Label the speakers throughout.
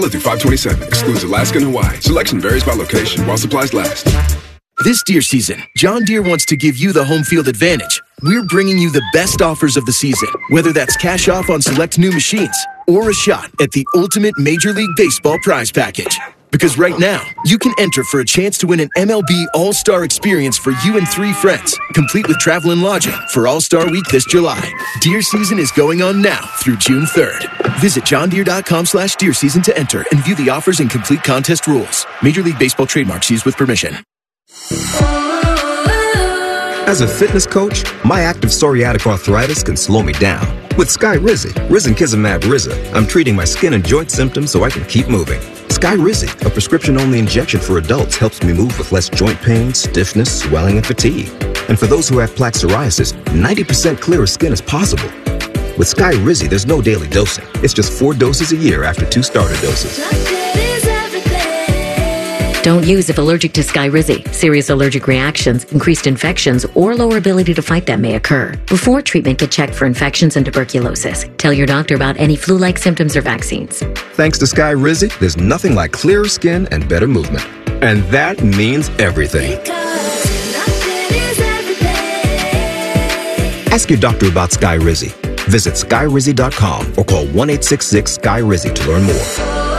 Speaker 1: Through 527. Excludes Alaska and Hawaii. Selection varies by location while supplies last.
Speaker 2: This deer season, John Deere wants to give you the home field advantage. We're bringing you the best offers of the season, whether that's cash off on select new machines or a shot at the ultimate Major League Baseball prize package. Because right now, you can enter for a chance to win an MLB All-Star experience for you and 3 friends, complete with travel and lodging for All-Star Week this July. Deer season is going on now through June 3rd. Visit johndeere.com/deer season to enter and view the offers and complete contest rules. Major League Baseball trademarks used with permission.
Speaker 3: As a fitness coach, my active psoriatic arthritis can slow me down. With Skyrizi, Risankizumab Riza, I'm treating my skin and joint symptoms so I can keep moving. Skyrizi, a prescription-only injection for adults, helps me move with less joint pain, stiffness, swelling, and fatigue. And for those who have plaque psoriasis, 90% clearer skin is possible. With Skyrizi, there's no daily dosing. It's just 4 doses a year after 2 starter doses.
Speaker 4: Don't use if allergic to Skyrizi. Serious allergic reactions, increased infections, or lower ability to fight them may occur. Before treatment, get checked for infections and tuberculosis. Tell your doctor about any flu-like symptoms or vaccines.
Speaker 3: Thanks to Skyrizi, there's nothing like clearer skin and better movement. And that means everything. Ask your doctor about Skyrizi. Visit Skyrizi.com or call 1-866-SKY-RIZI to learn more.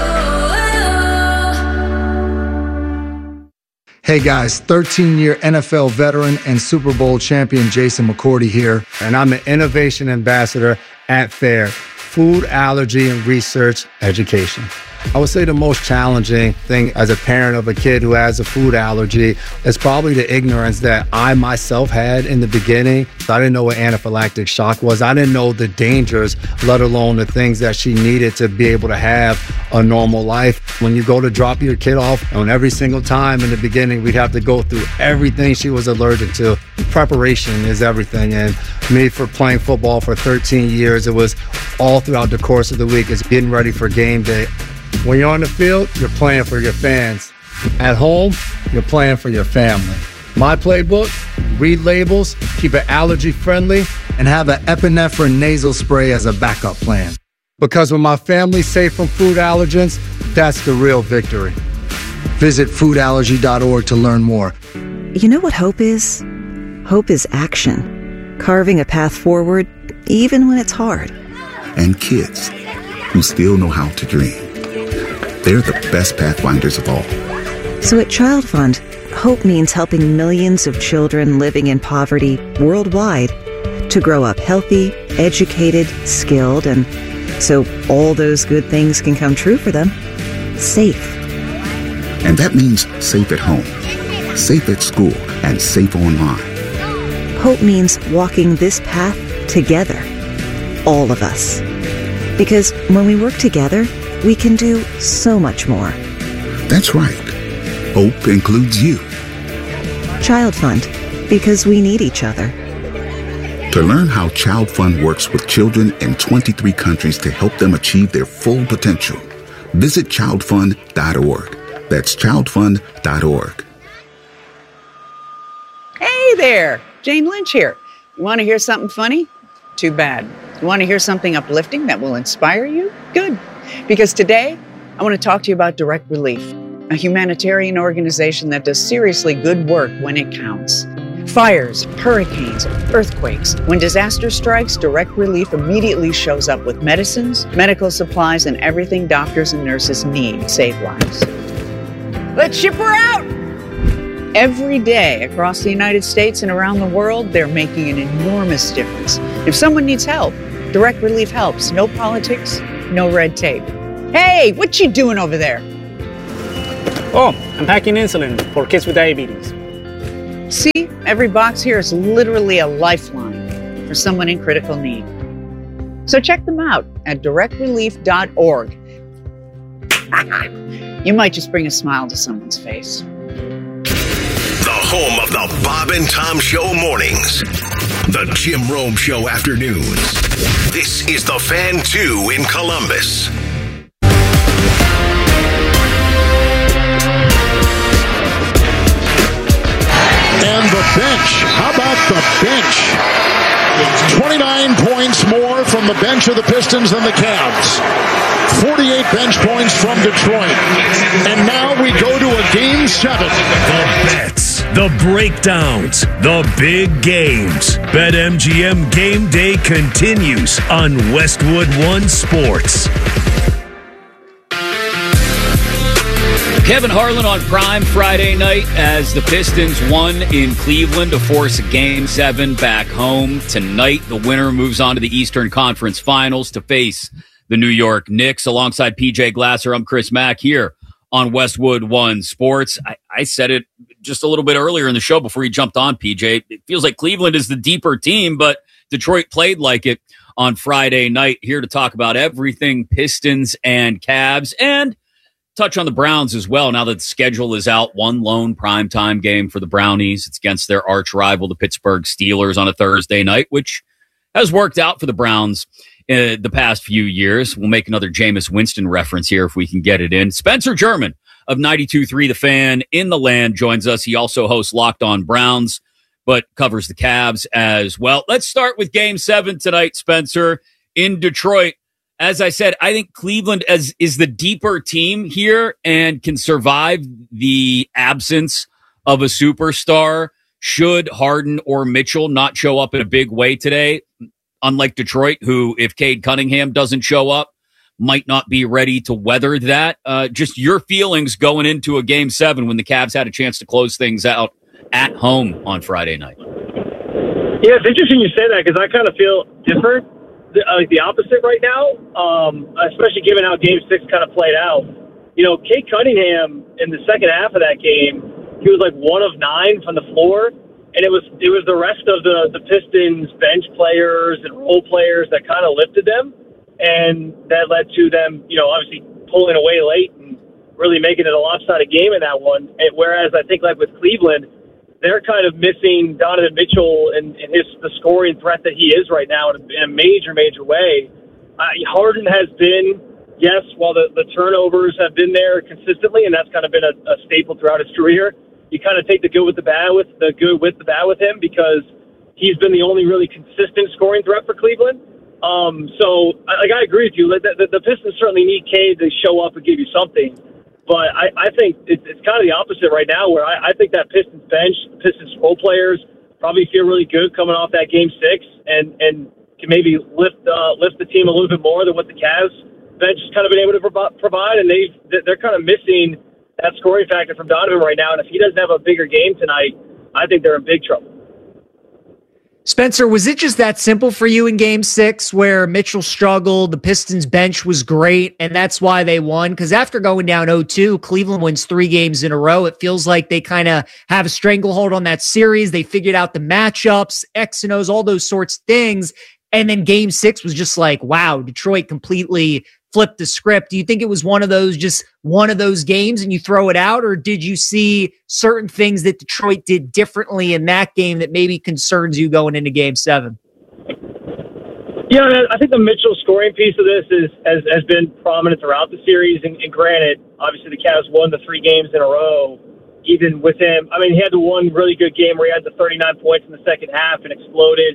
Speaker 5: Hey guys, 13-year NFL veteran and Super Bowl champion Jason McCourty here, and I'm an innovation ambassador at FAIR, Food Allergy and Research Education. I would say the most challenging thing as a parent of a kid who has a food allergy is probably the ignorance that I myself had in the beginning. I didn't know what anaphylactic shock was. I didn't know the dangers, let alone the things that she needed to be able to have a normal life. When you go to drop your kid off, and every single time in the beginning, we'd have to go through everything she was allergic to. Preparation is everything. And me, for playing football for 13 years, it was all throughout the course of the week. It's getting ready for game day. When you're on the field, you're playing for your fans. At home, you're playing for your family. My playbook, read labels, keep it allergy friendly, and have an epinephrine nasal spray as a backup plan. Because when my family's safe from food allergens, that's the real victory. Visit foodallergy.org to learn more.
Speaker 6: You know what hope is? Hope is action. Carving a path forward, even when it's hard.
Speaker 7: And kids who still know how to dream. They're the best pathfinders of all.
Speaker 6: So at Child Fund, hope means helping millions of children living in poverty worldwide to grow up healthy, educated, skilled, and so all those good things can come true for them, safe.
Speaker 7: And that means safe at home, safe at school, and safe online.
Speaker 6: Hope means walking this path together, all of us. Because when we work together, we can do so much more.
Speaker 7: That's right. Hope includes you.
Speaker 6: Child Fund, because we need each other.
Speaker 7: To learn how Child Fund works with children in 23 countries to help them achieve their full potential, visit childfund.org. That's childfund.org.
Speaker 8: Hey there, Jane Lynch here. You want to hear something funny? Too bad. You want to hear something uplifting that will inspire you? Good. Because today, I want to talk to you about Direct Relief, a humanitarian organization that does seriously good work when it counts. Fires, hurricanes, earthquakes. When disaster strikes, Direct Relief immediately shows up with medicines, medical supplies, and everything doctors and nurses need to save lives. Let's ship her out! Every day across the United States and around the world, they're making an enormous difference. If someone needs help, Direct Relief helps. No politics, no red tape. Hey, what you doing over there?
Speaker 9: Oh, I'm packing insulin for kids with diabetes.
Speaker 8: See, every box here is literally a lifeline for someone in critical need. So check them out at directrelief.org. You might just bring a smile to someone's face.
Speaker 10: The home of the Bob and Tom Show mornings. The Jim Rome Show afternoons. This is The Fan 2 in Columbus.
Speaker 11: And the bench. How about the bench? 29 points more from the bench of the Pistons than the Cavs. 48 bench points from Detroit. And now we go to a Game 7.
Speaker 12: The bets, the breakdowns, the big games. BetMGM Game Day continues on Westwood One Sports.
Speaker 13: Kevin Harlan on Prime Friday night as the Pistons won in Cleveland to force a Game 7 back home. Tonight, the winner moves on to the Eastern Conference Finals to face the New York Knicks. Alongside PJ Glasser, I'm Chris Mack here on Westwood One Sports. I said it just a little bit earlier in the show before you jumped on, PJ. It feels like Cleveland is the deeper team, but Detroit played like it on Friday night. Here to talk about everything Pistons and Cavs, and touch on the Browns as well. Now that the schedule is out, one lone primetime game for the Brownies. It's against their arch rival, the Pittsburgh Steelers, on a Thursday night, which has worked out for the Browns the past few years. We'll make another Jameis Winston reference here if we can get it in. Spencer German of 92.3 The Fan in the Land joins us. He also hosts Locked On Browns, but covers the Cavs as well. Let's start with Game 7 tonight, Spencer, in Detroit. As I said, I think Cleveland is the deeper team here and can survive the absence of a superstar should Harden or Mitchell not show up in a big way today. Unlike Detroit, who, if Cade Cunningham doesn't show up, might not be ready to weather that. Just your feelings going into a Game 7 when the Cavs had a chance to close things out at home on Friday night.
Speaker 14: Yeah, it's interesting you say that because I kind of feel different. The opposite right now, especially given how Game 6 kind of played out. You know, Cade Cunningham in the second half of that game, he was like 1 of 9 from the floor, and it was the rest of the Pistons bench players and role players that kind of lifted them, and that led to them, you know, obviously pulling away late and really making it a lopsided game in that one. And whereas I think like with Cleveland, they're kind of missing Donovan Mitchell and the scoring threat that he is right now in a major, major way. Harden has been, yes, while the turnovers have been there consistently, and that's kind of been a staple throughout his career, you kind of take the good with the bad with him because he's been the only really consistent scoring threat for Cleveland. So I agree with you. The Pistons certainly need Cade to show up and give you something. But I think it's kind of the opposite right now, where I think that Pistons bench, Pistons role players probably feel really good coming off that Game 6 and can maybe lift the team a little bit more than what the Cavs bench has kind of been able to provide. And they're kind of missing that scoring factor from Donovan right now. And if he doesn't have a bigger game tonight, I think they're in big trouble.
Speaker 15: Spencer, was it just that simple for you in Game 6 where Mitchell struggled, the Pistons bench was great, and that's why they won? Because after going down 0-2, Cleveland wins 3 games in a row. It feels like they kind of have a stranglehold on that series. They figured out the matchups, X and O's, all those sorts of things. And then Game 6 was just like, wow, Detroit completely flipped the script. Do you think it was one of those games and you throw it out, or did you see certain things that Detroit did differently in that game that maybe concerns you going into Game 7?
Speaker 14: Yeah, I think the Mitchell scoring piece of this has been prominent throughout the series. And granted, obviously the Cavs won the 3 games in a row, even with him. I mean, he had the one really good game where he had the 39 points in the second half and exploded,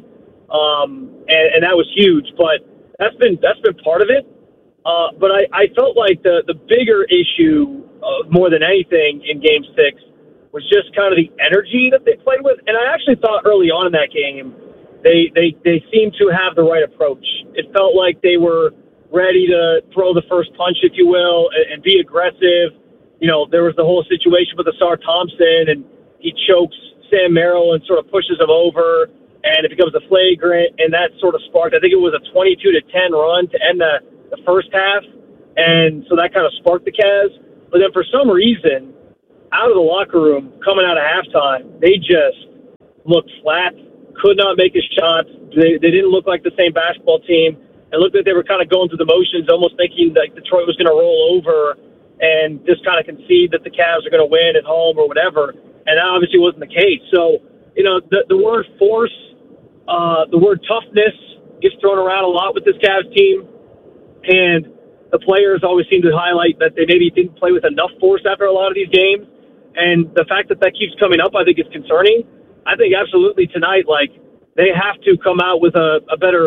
Speaker 14: and that was huge. But that's been part of it. But I felt like the bigger issue, more than anything, in Game 6 was just kind of the energy that they played with. And I actually thought early on in that game, they seemed to have the right approach. It felt like they were ready to throw the first punch, if you will, and be aggressive. You know, there was the whole situation with Asar Thompson, and he chokes Sam Merrill and sort of pushes him over, and it becomes a flagrant, and that sort of sparked, I think it was a 22-10 run to end the first half, and so that kind of sparked the Cavs. But then for some reason, out of the locker room, coming out of halftime, they just looked flat, could not make a shot. They didn't look like the same basketball team. It looked like they were kind of going through the motions, almost thinking like Detroit was going to roll over and just kind of concede that the Cavs are going to win at home or whatever. And that obviously wasn't the case. So, you know, the word force, the word toughness gets thrown around a lot with this Cavs team. And the players always seem to highlight that they maybe didn't play with enough force after a lot of these games. And the fact that keeps coming up, I think, is concerning. I think absolutely tonight, like, they have to come out with a better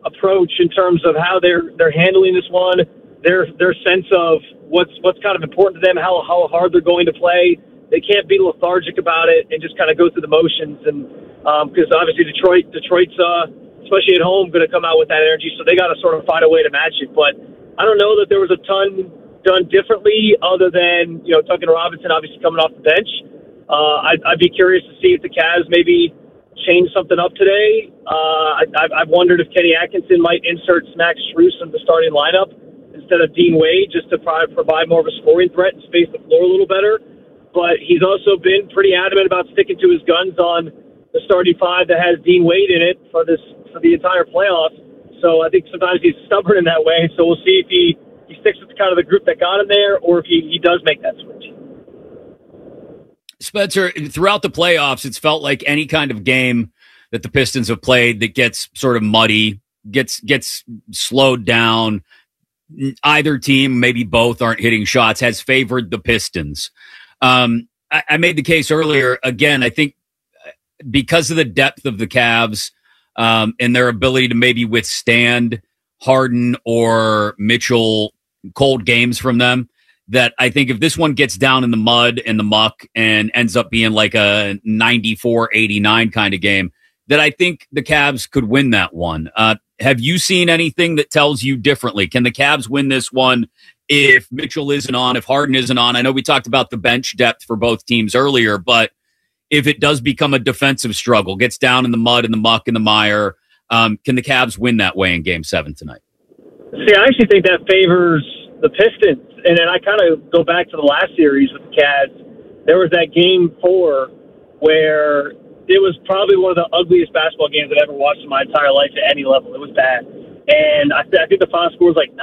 Speaker 14: approach in terms of how they're handling this one, their sense of what's kind of important to them, how hard they're going to play. They can't be lethargic about it and just kind of go through the motions. And because obviously Detroit's especially at home going to come out with that energy, so they got to sort of find a way to match it. But I don't know that there was a ton done differently other than Duncan Robinson obviously coming off the bench. I'd be curious to see if the Cavs maybe change something up today. I've wondered if Kenny Atkinson might insert Max Strus in the starting lineup instead of Dean Wade, just to provide more of a scoring threat and space the floor a little better. But he's also been pretty adamant about sticking to his guns on the starting five that has Dean Wade in it for the entire playoffs. So I think sometimes he's stubborn in that way. So we'll see if he sticks with kind of the group that got him there, or if he does make that switch.
Speaker 13: Spencer, throughout the playoffs, it's felt like any kind of game that the Pistons have played that gets sort of muddy, gets slowed down. Either team, maybe both, aren't hitting shots, has favored the Pistons. I made the case earlier. Again, I think because of the depth of the Cavs and their ability to maybe withstand Harden or Mitchell cold games from them, that I think if this one gets down in the mud and the muck and ends up being like a 94-89 kind of game, that I think the Cavs could win that one. Have you seen anything that tells you differently? Can the Cavs win this one if Mitchell isn't on, if Harden isn't on? I know we talked about the bench depth for both teams earlier, but if it does become a defensive struggle, gets down in the mud and the muck and the mire, can the Cavs win that way in Game 7 tonight?
Speaker 14: See, I actually think that favors the Pistons. And then I kind of go back to the last series with the Cavs. There was that Game 4 where it was probably one of the ugliest basketball games I've ever watched in my entire life at any level. It was bad. And I think the final score was like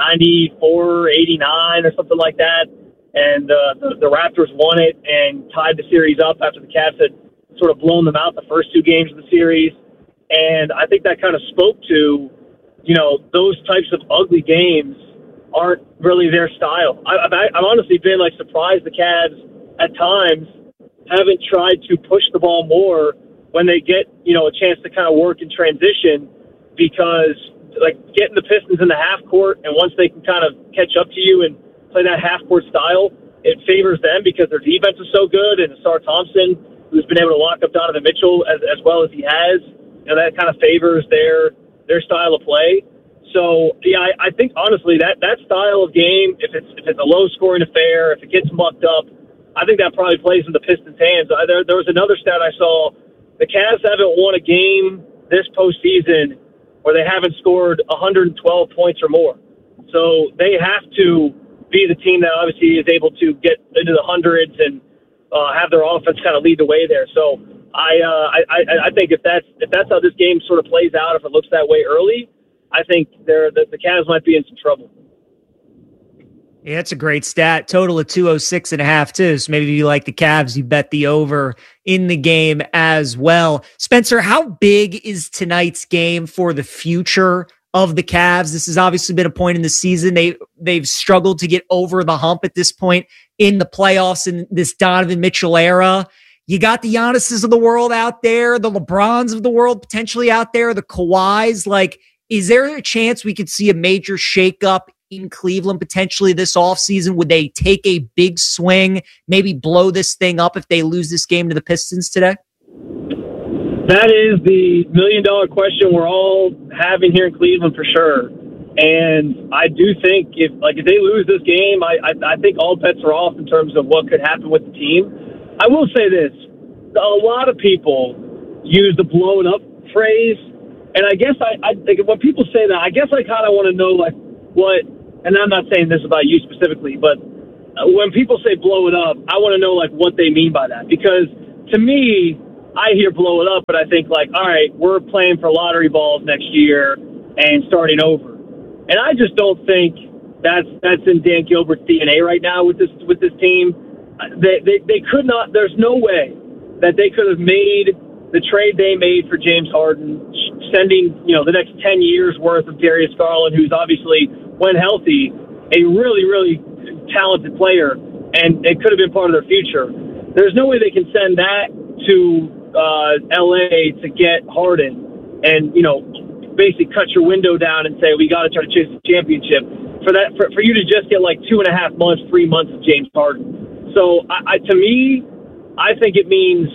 Speaker 14: 94-89 or something like that. And the Raptors won it and tied the series up after the Cavs had sort of blown them out the first two games of the series. And I think that kind of spoke to, those types of ugly games aren't really their style. I've honestly been surprised the Cavs at times haven't tried to push the ball more when they get, a chance to kind of work in transition, because getting the Pistons in the half court, and once they can kind of catch up to you and play that half court style, it favors them because their defense is so good, and Asar Thompson, who's been able to lock up Donovan Mitchell as well as he has, that kind of favors their style of play. So yeah, I think honestly that style of game, if it's a low scoring affair, if it gets mucked up, I think that probably plays in the Pistons' hands. There was another stat I saw. The Cavs haven't won a game this postseason where they haven't scored 112 points or more. So they have to be the team that obviously is able to get into the hundreds and have their offense kind of lead the way there. So I think if that's how this game sort of plays out, if it looks that way early, I think the Cavs might be in some trouble.
Speaker 15: Yeah, that's a great stat. Total of 206.5 too. So maybe if you like the Cavs, you bet the over in the game as well. Spencer, how big is tonight's game for the future of the Cavs? This has obviously been a point in the season. They've struggled to get over the hump at this point in the playoffs in this Donovan Mitchell era. You got the Giannis's of the world out there, the LeBrons of the world potentially out there, the Kawhis. Is there a chance we could see a major shakeup in Cleveland potentially this offseason? Would they take a big swing, maybe blow this thing up if they lose this game to the Pistons today?
Speaker 14: That is the million-dollar question we're all having here in Cleveland for sure. And I do think if they lose this game, I think all bets are off in terms of what could happen with the team. I will say this. A lot of people use the blown up phrase. And I guess I think when people say that, I guess I kind of want to know what, and I'm not saying this about you specifically, but when people say blow it up, I want to know what they mean by that. Because to me, I hear blow it up, but I think all right, we're playing for lottery balls next year and starting over. And I just don't think that's in Dan Gilbert's DNA right now with this team. They could not. There's no way that they could have made the trade they made for James Harden, sending the next 10 years worth of Darius Garland, who's obviously, when healthy, a really, really talented player, and it could have been part of their future. There's no way they can send that to LA to get Harden and basically cut your window down and say, we got to try to chase the championship. For you to just get like 2.5 months, 3 months of James Harden. So to me, I think it means,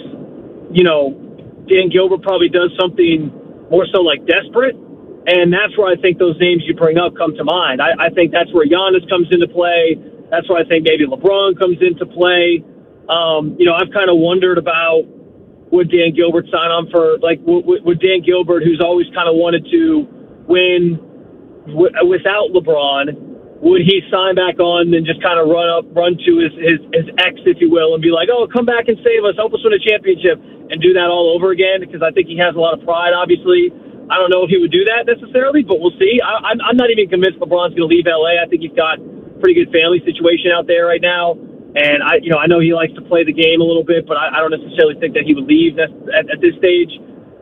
Speaker 14: Dan Gilbert probably does something more so like desperate. And that's where I think those names you bring up come to mind. I think that's where Giannis comes into play. That's where I think maybe LeBron comes into play. I've kind of wondered about, would Dan Gilbert sign on for, like, would Dan Gilbert, who's always kind of wanted to win without LeBron, would he sign back on and just kind of run to his ex, if you will, and be like, oh, come back and save us, help us win a championship, and do that all over again? Because I think he has a lot of pride, obviously. I don't know if he would do that necessarily, but we'll see. I'm not even convinced LeBron's going to leave LA. I think he's got a pretty good family situation out there right now. And I know he likes to play the game a little bit, but I don't necessarily think that he would leave at this stage.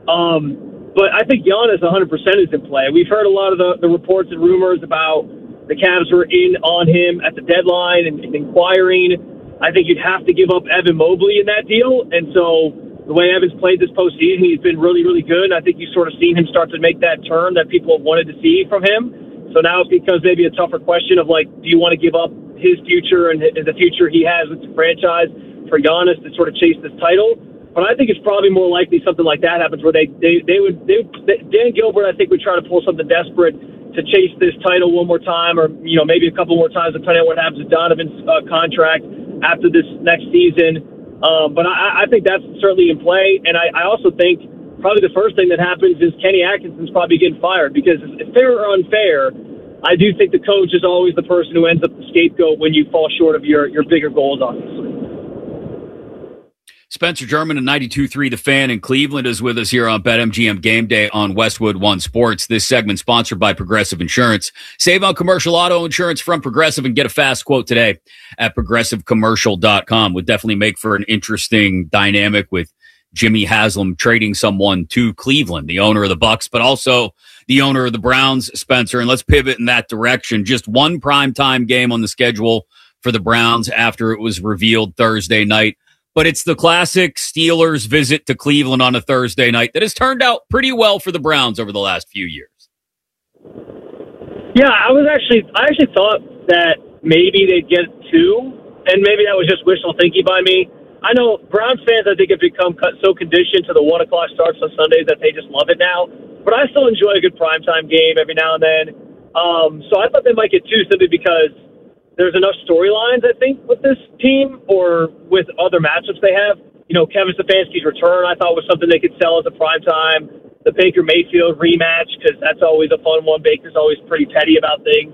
Speaker 14: But I think Giannis 100% is in play. We've heard a lot of the reports and rumors about the Cavs were in on him at the deadline and inquiring. I think you'd have to give up Evan Mobley in that deal. And so the way Evan's played this postseason, he's been really, really good. And I think you've sort of seen him start to make that turn that people have wanted to see from him. So now it becomes maybe a tougher question of, like, do you want to give up his future and the future he has with the franchise for Giannis to sort of chase this title? But I think it's probably more likely something like that happens where Dan Gilbert, I think, would try to pull something desperate to chase this title one more time, or maybe a couple more times, depending on what happens with Donovan's contract after this next season. But I think that's certainly in play, and I also think probably the first thing that happens is Kenny Atkinson's probably getting fired, because if fair or unfair, I do think the coach is always the person who ends up the scapegoat when you fall short of your bigger goals, obviously.
Speaker 13: Spencer German of 92.3 The Fan in Cleveland is with us here on BetMGM Game Day on Westwood One Sports. This segment sponsored by Progressive Insurance. Save on commercial auto insurance from Progressive and get a fast quote today at progressivecommercial.com. Would definitely make for an interesting dynamic with Jimmy Haslam trading someone to Cleveland, the owner of the Bucks, but also the owner of the Browns, Spencer. And let's pivot in that direction. Just one primetime game on the schedule for the Browns after it was revealed Thursday night. But it's the classic Steelers visit to Cleveland on a Thursday night that has turned out pretty well for the Browns over the last few years.
Speaker 14: Yeah, I actually thought that maybe they'd get two, and maybe that was just wishful thinking by me. I know Browns fans, I think, have become so conditioned to the 1 o'clock starts on Sundays that they just love it now. But I still enjoy a good primetime game every now and then. So I thought they might get two simply because there's enough storylines, I think, with this team or with other matchups they have. Kevin Stefanski's return, I thought, was something they could sell as a primetime. The Baker Mayfield rematch, because that's always a fun one. Baker's always pretty petty about things.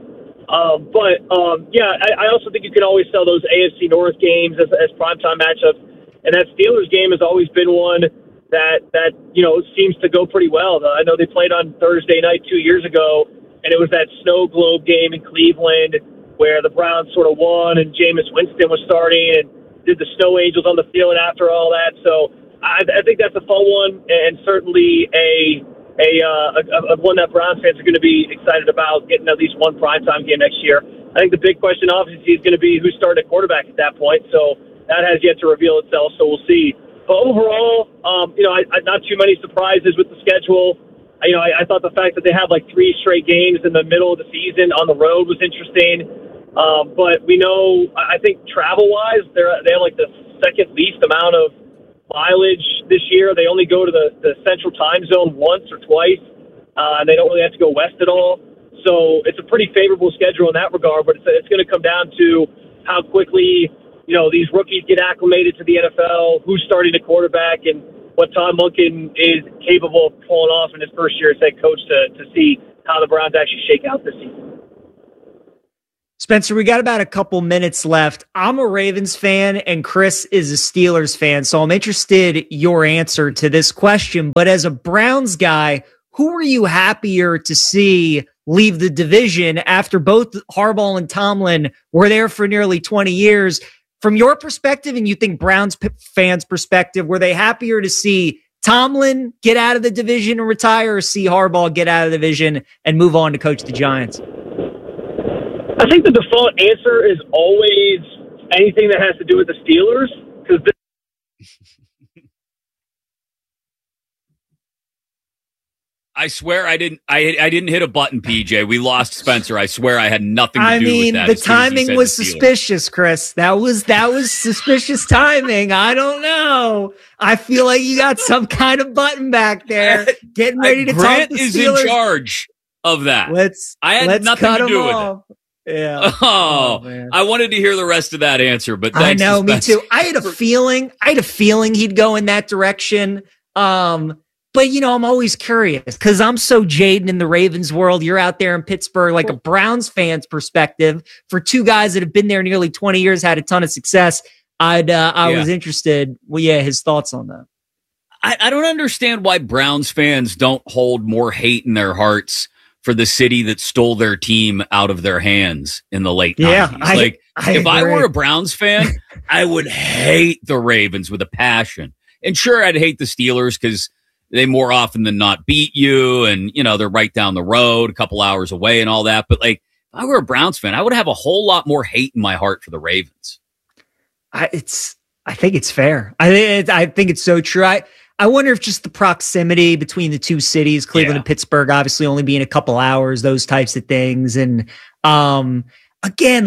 Speaker 14: I also think you can always sell those AFC North games as primetime matchups. And that Steelers game has always been one that seems to go pretty well. I know they played on Thursday night 2 years ago, and it was that snow globe game in Cleveland where the Browns sort of won and Jameis Winston was starting and did the Snow Angels on the field after all that. So I think that's a fun one, and certainly a one that Browns fans are going to be excited about getting at least one primetime game next year. I think the big question, obviously, is going to be who's starting at quarterback at that point. So that has yet to reveal itself, so we'll see. But overall, not too many surprises with the schedule. I thought the fact that they have like 3 straight games in the middle of the season on the road was interesting. But we know, I think travel-wise, they have like the second least amount of mileage this year. They only go to the central time zone once or twice, and they don't really have to go west at all. So it's a pretty favorable schedule in that regard, but it's going to come down to how quickly these rookies get acclimated to the NFL, who's starting the quarterback, and what Todd Monken is capable of pulling off in his first year as head coach to see how the Browns actually shake out this season.
Speaker 15: Spencer, we got about a couple minutes left. I'm a Ravens fan and Chris is a Steelers fan, so I'm interested your answer to this question. But as a Browns guy, who are you happier to see leave the division after both Harbaugh and Tomlin were there for nearly 20 years? From your perspective, and you think Browns fans' perspective, were they happier to see Tomlin get out of the division and retire, or see Harbaugh get out of the division and move on to coach the Giants?
Speaker 14: I think the default answer is always anything that has to do with the Steelers, because
Speaker 13: I swear I didn't hit a button, PJ. We lost Spencer. I swear I had nothing to do with that.
Speaker 15: The timing was suspicious, Chris. That was suspicious timing. I don't know. I feel like you got some kind of button back there, getting ready to
Speaker 13: Grant
Speaker 15: talk the
Speaker 13: is
Speaker 15: Steelers.
Speaker 13: in charge of that. I had
Speaker 15: let's
Speaker 13: nothing
Speaker 15: cut
Speaker 13: to do
Speaker 15: him
Speaker 13: with
Speaker 15: off.
Speaker 13: it.
Speaker 15: Yeah.
Speaker 13: Oh,
Speaker 15: man.
Speaker 13: I wanted to hear the rest of that answer, but
Speaker 15: I
Speaker 13: thanks
Speaker 15: know,
Speaker 13: to
Speaker 15: me
Speaker 13: Spencer.
Speaker 15: too. I had a feeling he'd go in that direction. But I'm always curious because I'm so jaded in the Ravens world. You're out there in Pittsburgh, like a Browns fan's perspective. For two guys that have been there nearly 20 years, had a ton of success. I was interested. Well, his thoughts on that.
Speaker 13: I don't understand why Browns fans don't hold more hate in their hearts for the city that stole their team out of their hands in the late 90s. If I were a Browns fan, I would hate the Ravens with a passion. And sure, I'd hate the Steelers because they more often than not beat you and, they're right down the road, a couple hours away and all that. But if I were a Browns fan, I would have a whole lot more hate in my heart for the Ravens.
Speaker 15: I think it's fair. I think it's so true. I wonder if just the proximity between the two cities, Cleveland and Pittsburgh, obviously only being a couple hours, those types of things. And, again,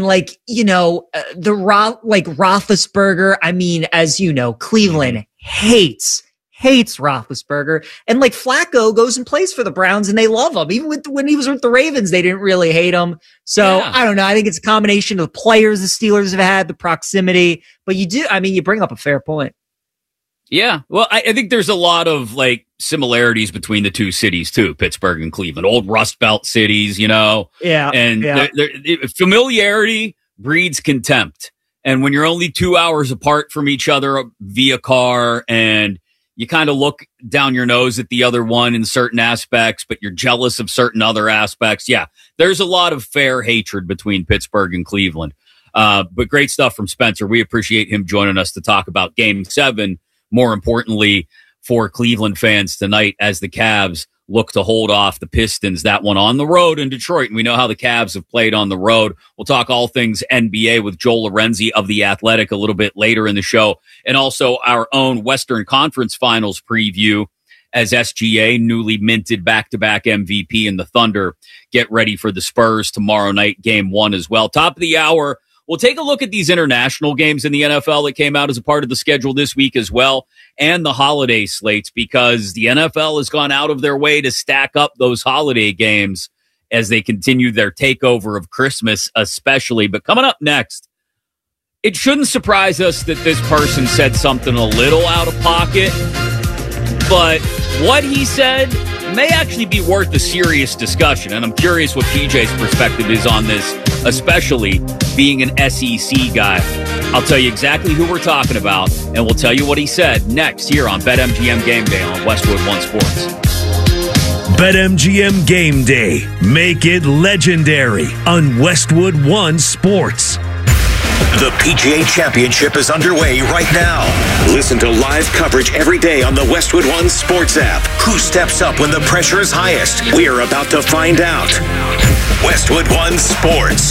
Speaker 15: Roethlisberger, I mean, as you know, Cleveland hates Roethlisberger. And Flacco goes and plays for the Browns and they love him. Even when he was with the Ravens, they didn't really hate him. So I don't know. I think it's a combination of the players the Steelers have had, the proximity, but you bring up a fair point.
Speaker 13: Yeah. Well, I think there's a lot of similarities between the two cities too, Pittsburgh and Cleveland, old Rust Belt cities, Yeah. And familiarity breeds contempt. And when you're only 2 hours apart from each other via car and you kind of look down your nose at the other one in certain aspects, but you're jealous of certain other aspects. Yeah. There's a lot of fair hatred between Pittsburgh and Cleveland. But great stuff from Spencer. We appreciate him joining us to talk about Game 7. More importantly, for Cleveland fans tonight, as the Cavs look to hold off the Pistons, that one on the road in Detroit. And we know how the Cavs have played on the road. We'll talk all things NBA with Joel Lorenzi of The Athletic a little bit later in the show. And also our own Western Conference Finals preview as SGA, newly minted back-to-back MVP, and the Thunder get ready for the Spurs tomorrow night, Game 1 as well. Top of the hour, we'll take a look at these international games in the NFL that came out as a part of the schedule this week as well, and the holiday slates, because the NFL has gone out of their way to stack up those holiday games as they continue their takeover of Christmas especially. But coming up next, it shouldn't surprise us that this person said something a little out of pocket, but what he said may actually be worth a serious discussion, and I'm curious what PJ's perspective is on this, especially being an SEC guy. I'll tell you exactly who we're talking about, and we'll tell you what he said next here on BetMGM Game Day on Westwood One Sports.
Speaker 12: BetMGM Game Day. Make it legendary on Westwood One Sports.
Speaker 10: The PGA Championship is underway right now. Listen to live coverage every day on the Westwood One Sports app. Who steps up when the pressure is highest? We're about to find out. Westwood One Sports.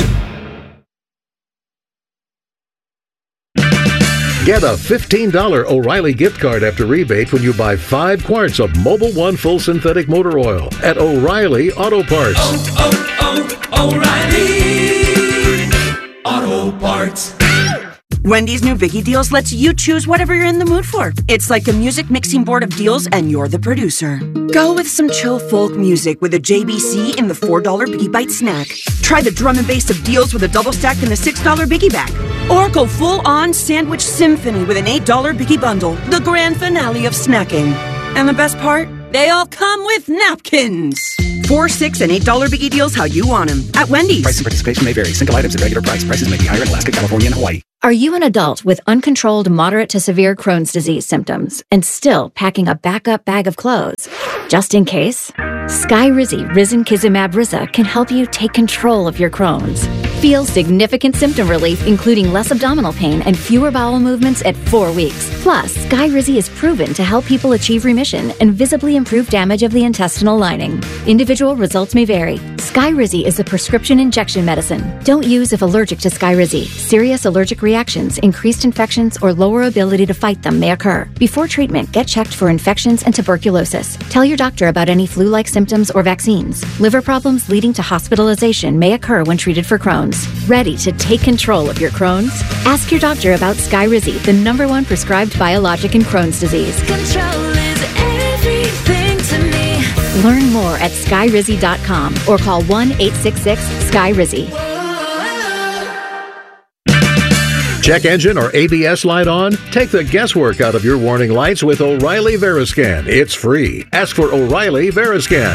Speaker 16: Get a $15 O'Reilly gift card after rebate when you buy 5 quarts of Mobil 1 full synthetic motor oil at O'Reilly Auto Parts.
Speaker 17: O'Reilly Auto Parts.
Speaker 18: Wendy's new Biggie Deals lets you choose whatever you're in the mood for. It's like a music mixing board of deals, and you're the producer. Go with some chill folk music with a JBC in the $4 Biggie Bite snack. Try the drum and bass of deals with a double stack in the $6 Biggie Bag. Or go full-on sandwich symphony with an $8 Biggie Bundle, the grand finale of snacking. And the best part? They all come with napkins. $4, $6, and $8 Biggie Deals how you want them at Wendy's.
Speaker 19: Price and participation may vary. Single items at regular price. Prices may be higher in Alaska, California, and Hawaii.
Speaker 20: Are you an adult with uncontrolled moderate to severe Crohn's disease symptoms and still packing a backup bag of clothes? Just in case, Skyrizi Risankizumab Rizza can help you take control of your Crohn's. Feel significant symptom relief, including less abdominal pain and fewer bowel movements at 4 weeks. Plus, Skyrizi is proven to help people achieve remission and visibly improve damage of the intestinal lining. Individual results may vary. Skyrizi is a prescription injection medicine. Don't use if allergic to Skyrizi. Serious allergic reactions, increased infections, or lower ability to fight them may occur. Before treatment, get checked for infections and tuberculosis. Tell your doctor about any flu-like symptoms or vaccines. Liver problems leading to hospitalization may occur when treated for Crohn's. Ready to take control of your Crohn's? Ask your doctor about Skyrizi, the #1 prescribed biologic in Crohn's disease.
Speaker 17: Control is everything to me.
Speaker 20: Learn more at skyrizi.com or call 1-866-SKY-RIZZI.
Speaker 16: Check engine or ABS light on? Take the guesswork out of your warning lights with O'Reilly Veriscan. It's free. Ask for O'Reilly Veriscan.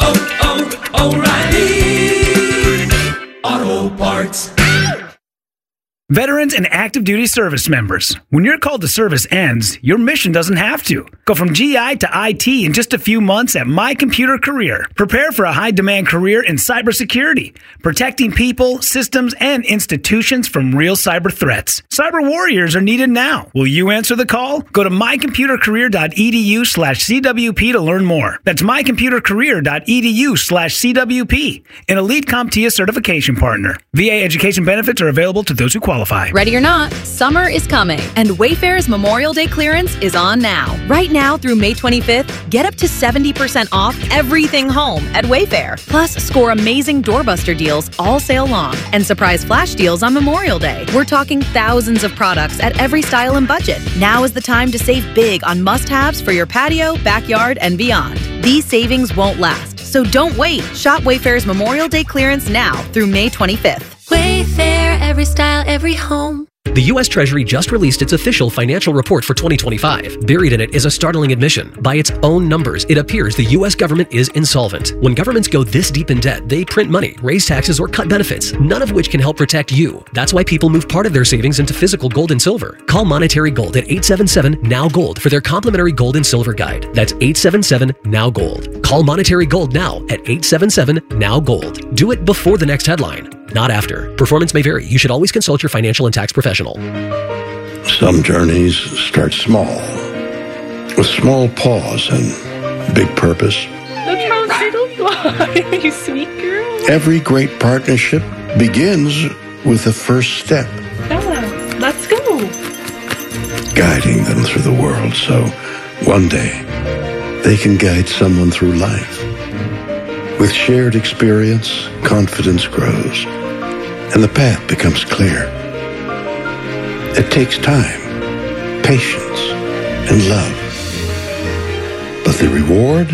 Speaker 17: O'Reilly Auto Parts.
Speaker 21: Veterans and active duty service members, when your call to service ends, your mission doesn't have to. Go from GI to IT in just a few months at My Computer Career. Prepare for a high-demand career in cybersecurity, protecting people, systems, and institutions from real cyber threats. Cyber warriors are needed now. Will you answer the call? Go to mycomputercareer.edu/CWP to learn more. That's mycomputercareer.edu/CWP, an Elite CompTIA certification partner. VA education benefits are available to those who qualify.
Speaker 22: Ready or not, summer is coming, and Wayfair's Memorial Day clearance is on now. Right now through May 25th, get up to 70% off everything home at Wayfair. Plus, score amazing doorbuster deals all sale long and surprise flash deals on Memorial Day. We're talking thousands of products at every style and budget. Now is the time to save big on must-haves for your patio, backyard, and beyond. These savings won't last, so don't wait. Shop Wayfair's Memorial Day clearance now through May 25th.
Speaker 23: Wayfair, every style, every home.
Speaker 24: The U.S. Treasury just released its official financial report for 2025. Buried in it is a startling admission. By its own numbers, it appears the U.S. government is insolvent. When governments go this deep in debt, they print money, raise taxes, or cut benefits, none of which can help protect you. That's why people move part of their savings into physical gold and silver. Call Monetary Gold at 877-NOW-GOLD for their complimentary gold and silver guide. That's 877-NOW-GOLD. Call Monetary Gold now at 877-NOW-GOLD. Do it before the next headline, not after. Performance may vary. You should always consult your financial and tax professional.
Speaker 25: Some journeys start small, with small pause and big purpose.
Speaker 23: Look how little you are, you sweet girl.
Speaker 25: Every great partnership begins with the first step.
Speaker 23: Bella, let's go.
Speaker 25: Guiding them through the world so one day they can guide someone through life. With shared experience, confidence grows, and the path becomes clear. It takes time, patience, and love. But the reward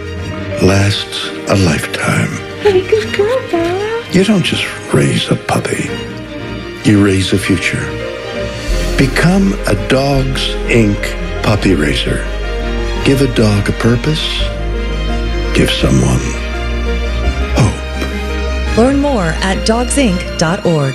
Speaker 25: lasts a lifetime.
Speaker 23: Hey, good girl, Bella.
Speaker 25: You don't just raise a puppy. You raise a future. Become a Dogs Inc. puppy raiser. Give a dog a purpose. Give someone hope.
Speaker 26: Learn more at dogsinc.org.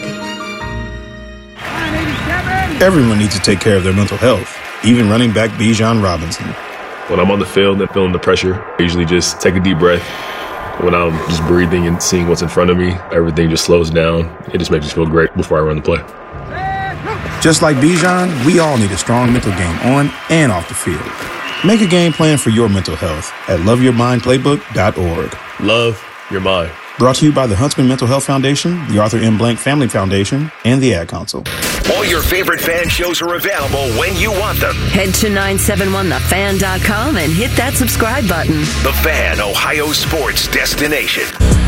Speaker 27: Everyone needs to take care of their mental health, even running back Bijan Robinson.
Speaker 28: When I'm on the field and feeling the pressure, I usually just take a deep breath. When I'm just breathing and seeing what's in front of me, everything just slows down. It just makes me feel great before I run the play.
Speaker 27: Just like Bijan, we all need a strong mental game on and off the field. Make a game plan for your mental health at loveyourmindplaybook.org.
Speaker 28: Love your mind.
Speaker 27: Brought to you by the Huntsman Mental Health Foundation, the Arthur M. Blank Family Foundation, and the Ad Council.
Speaker 10: All your favorite fan shows are available when you want them.
Speaker 18: Head to 971thefan.com and hit that subscribe button.
Speaker 10: The Fan, Ohio sports destination.